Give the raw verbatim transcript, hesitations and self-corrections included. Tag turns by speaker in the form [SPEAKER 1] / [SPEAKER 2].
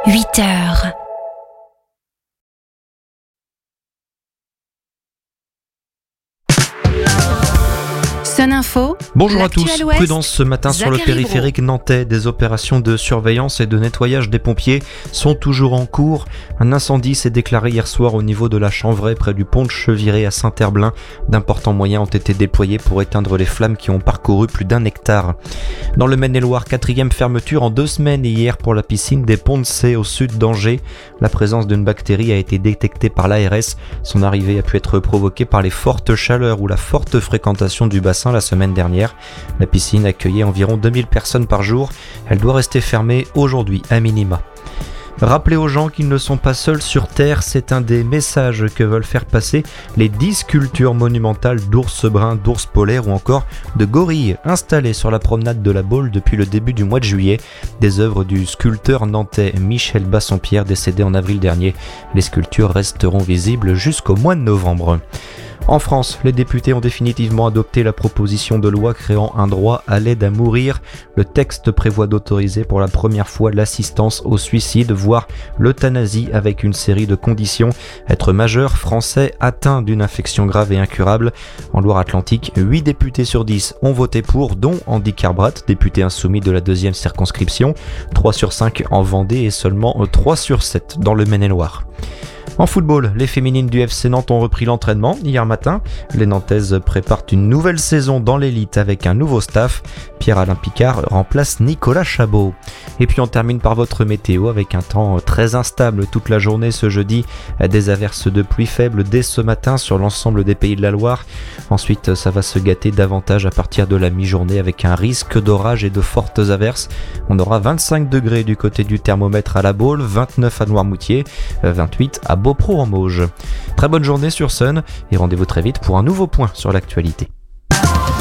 [SPEAKER 1] huit heures. Sun Info.
[SPEAKER 2] Bonjour à tous, prudence ce matin sur le périphérique nantais. Des opérations de surveillance et de nettoyage des pompiers sont toujours en cours. Un incendie s'est déclaré hier soir au niveau de la Chanvraie près du pont de Cheviré à Saint-Herblain. D'importants moyens ont été déployés pour éteindre les flammes qui ont parcouru plus d'un hectare. Dans le Maine-et-Loire, quatrième fermeture en deux semaines hier pour la piscine des Ponts de Cé au sud d'Angers. La présence d'une bactérie a été détectée par l'A R S. Son arrivée a pu être provoquée par les fortes chaleurs ou la forte fréquentation du bassin la semaine dernière. La piscine accueillait environ deux mille personnes par jour. Elle doit rester fermée aujourd'hui à minima. Rappelez aux gens qu'ils ne sont pas seuls sur Terre, c'est un des messages que veulent faire passer les dix sculptures monumentales d'ours bruns, d'ours polaires ou encore de gorilles installées sur la promenade de la Baule depuis le début du mois de juillet. Des œuvres du sculpteur nantais Michel Bassompierre décédé en avril dernier. Les sculptures resteront visibles jusqu'au mois de novembre. En France, les députés ont définitivement adopté la proposition de loi créant un droit à l'aide à mourir. Le texte prévoit d'autoriser pour la première fois l'assistance au suicide, voire l'euthanasie avec une série de conditions. Être majeur, français, atteint d'une infection grave et incurable. En Loire-Atlantique, huit députés sur dix ont voté pour, dont Andy Carbrat, député insoumis de la deuxième circonscription, trois sur cinq en Vendée et seulement trois sur sept dans le Maine-et-Loire. En football, les féminines du F C Nantes ont repris l'entraînement hier matin. Les Nantaises préparent une nouvelle saison dans l'élite avec un nouveau staff. Pierre-Alain Picard remplace Nicolas Chabot. Et puis on termine par votre météo avec un temps très instable toute la journée ce jeudi. Des averses de pluie faibles dès ce matin sur l'ensemble des pays de la Loire. Ensuite, ça va se gâter davantage à partir de la mi-journée avec un risque d'orage et de fortes averses. On aura vingt-cinq degrés du côté du thermomètre à la Baule, vingt-neuf à Noirmoutier, vingt-huit à Beaupro en Mauges. Très bonne journée sur Sun et rendez-vous très vite pour un nouveau point sur l'actualité.